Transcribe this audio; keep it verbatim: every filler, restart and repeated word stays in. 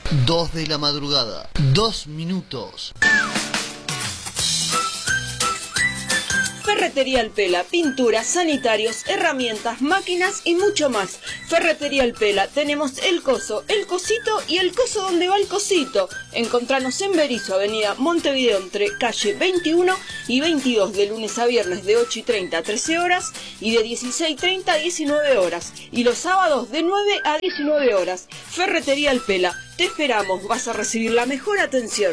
dos de la madrugada, dos minutos. Ferretería El Pela, pinturas, sanitarios, herramientas, máquinas y mucho más. Ferretería El Pela, tenemos el coso, el cosito y el coso donde va el cosito. Encontranos en Berisso, avenida Montevideo, entre calle veintiuno y veintidós, de lunes a viernes de ocho y treinta a trece horas y de dieciséis y treinta a diecinueve horas. Y los sábados de nueve a diecinueve horas. Ferretería El Pela, te esperamos, vas a recibir la mejor atención.